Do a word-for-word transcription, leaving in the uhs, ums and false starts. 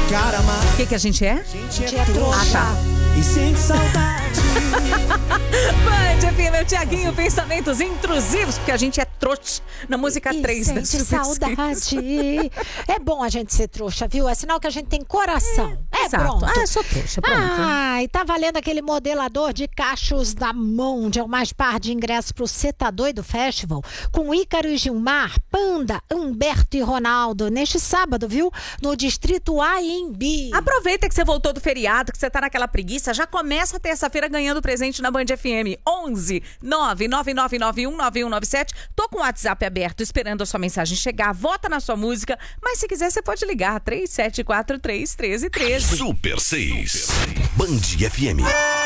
O que que a gente é? A gente é trouxa. Ah, tá. E sente saudade. Band F M, Tiaguinho, pensamentos intrusivos, porque a gente é trouxa na música E três da sente Super saudade. É bom a gente ser trouxa, viu? É sinal que a gente tem coração. É, Exato. pronto. Ah, eu sou trouxa, pronto. Ai, tá valendo aquele modelador de cachos da Mondial, mais par de ingressos pro Cê Tá Doido Festival, com Ícaro e Gilmar, Panda, Humberto e Ronaldo, neste sábado, viu? No Distrito A em B. Aproveita que você voltou do feriado, que você tá naquela preguiça, já começa a terça-feira ganhando presente na Band F M. onze nove nove nove nove um nove um nove sete. Tô com o WhatsApp aberto esperando a sua mensagem chegar. Vota na sua música, mas se quiser você pode ligar três sete quatro três, um três um três. Super seis. Band F M.